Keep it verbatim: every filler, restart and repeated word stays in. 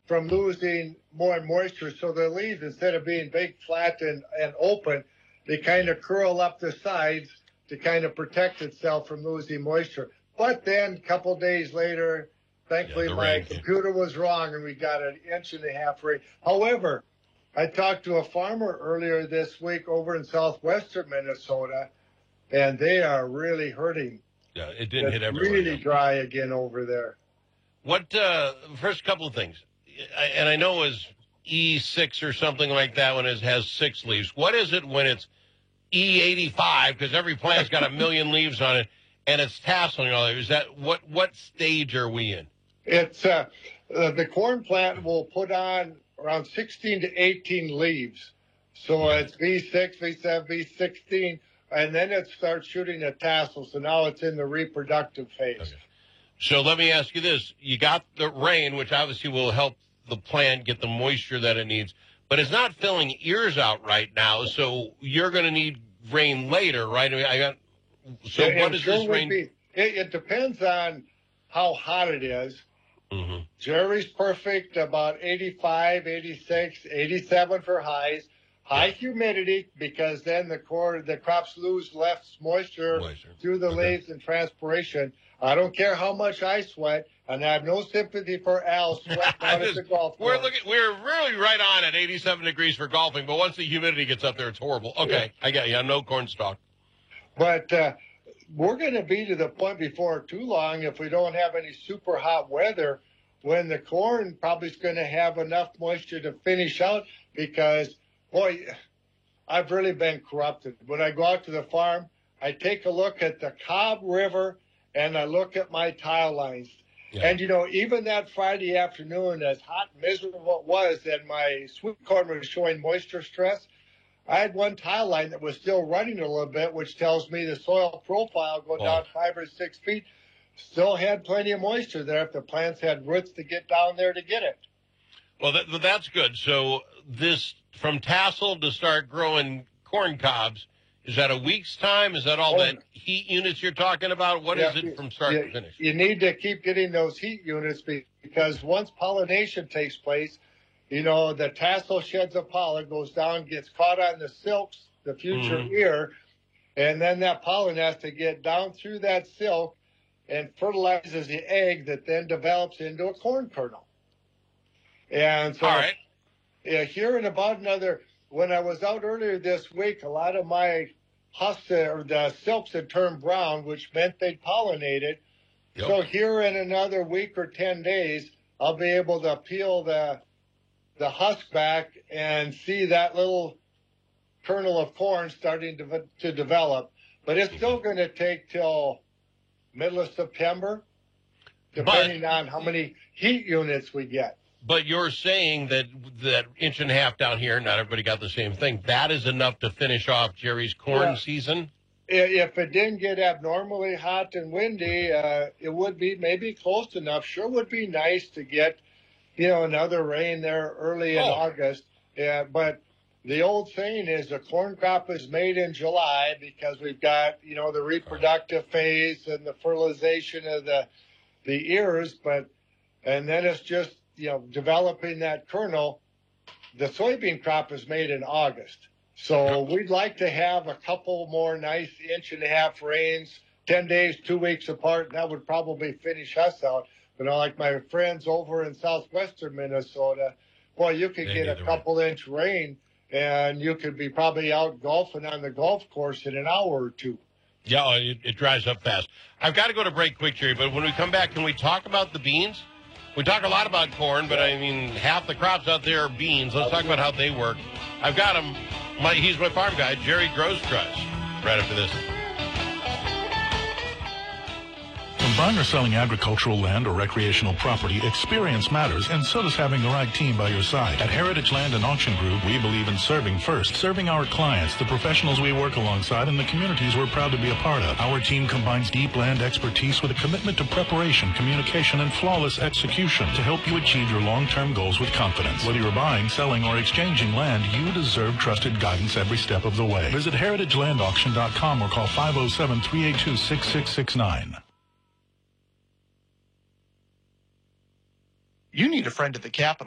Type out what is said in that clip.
from losing more moisture. So the leaves, instead of being big, flat, and, and open, they kind of curl up the sides to kind of protect itself from losing moisture. But then a couple days later, thankfully, yeah, my rain. computer was wrong, and we got an inch and a half rain. However, I talked to a farmer earlier this week over in southwestern Minnesota, and they are really hurting. Yeah, it didn't it's hit everywhere. really yet. dry again over there. What, uh, first couple of things, I, and I know it was E six or something like that when it has six leaves. What is it when it's E eighty-five, because every plant's got a million leaves on it, and it's tasseling all that? Is that, what, what stage are we in? It's, uh, uh, the corn plant will put on around sixteen to eighteen leaves. So it's V six, V seven, V sixteen, and then it starts shooting a tassel. So now it's in the reproductive phase. Okay. So let me ask you this. You got the rain, which obviously will help the plant get the moisture that it needs, but it's not filling ears out right now, so you're going to need rain later, right? I, mean, I got. So it, what it is sure this rain? Be, it, it depends on how hot it is. Mm-hmm. Jerry's perfect, about eighty-five, eighty-six, eighty-seven for highs. High humidity, because then the core, the crops lose less moisture, moisture. through the okay. leaves and transpiration. I don't care how much I sweat, and I have no sympathy for Al sweating out at the golf course. We're looking, we're really right on at eighty-seven degrees for golfing, but once the humidity gets up there, it's horrible. Okay, yeah. I got you. No corn stalk. But uh, we're going to be to the point before too long, if we don't have any super hot weather, when the corn probably is going to have enough moisture to finish out, because, boy, I've really been corrupted. When I go out to the farm, I take a look at the Cobb River, and I look at my tile lines. Yeah. And, you know, even that Friday afternoon, as hot and miserable it was, and my sweet corn was showing moisture stress, I had one tile line that was still running a little bit, which tells me the soil profile going oh. down five or six feet still had plenty of moisture there if the plants had roots to get down there to get it. Well, that, that's good. So this, from tassel to start growing corn cobs, is that a week's time? Is that all oh, that heat units you're talking about? What yeah, is it from start you, to finish? You need to keep getting those heat units, because once pollination takes place, you know, the tassel sheds of pollen, goes down, gets caught on the silks, the future mm-hmm. ear, and then that pollen has to get down through that silk and fertilizes the egg that then develops into a corn kernel. And so all right. yeah, here in about another, when I was out earlier this week, a lot of my husks or the silks had turned brown, which meant they'd pollinated. Yep. So here in another week or ten days, I'll be able to peel the the husk back and see that little kernel of corn starting to, to develop. But it's still going to take till middle of September, depending but, on how many heat units we get. But you're saying that that inch and a half down here, not everybody got the same thing, that is enough to finish off Jerry's corn yeah. season? If it didn't get abnormally hot and windy, uh, it would be maybe close enough. Sure would be nice to get, you know, another rain there early in oh. August. Yeah, but the old saying is the corn crop is made in July, because we've got, you know, the reproductive phase and the fertilization of the the ears, but and then it's just, you know, developing that kernel. The soybean crop is made in August. So we'd like to have a couple more nice inch and a half rains, ten days, two weeks apart, and that would probably finish us out. But you know, like my friends over in southwestern Minnesota, boy, you could they get a couple rain. inch rain, and you could be probably out golfing on the golf course in an hour or two. Yeah, it, it dries up fast. I've got to go to break quick, Jerry, but when we come back, can we talk about the beans? We talk a lot about corn, but I mean, half the crops out there are beans. Let's talk about how they work. I've got him. My, he's my farm guy, Jerry Grosskreutz, right after this. When buying or selling agricultural land or recreational property, experience matters, and so does having the right team by your side. At Heritage Land and Auction Group, we believe in serving first, serving our clients, the professionals we work alongside, and the communities we're proud to be a part of. Our team combines deep land expertise with a commitment to preparation, communication, and flawless execution to help you achieve your long-term goals with confidence. Whether you're buying, selling, or exchanging land, you deserve trusted guidance every step of the way. Visit heritage land auction dot com or call five oh seven, three eight two, six six six nine. You need a friend at the Capitol.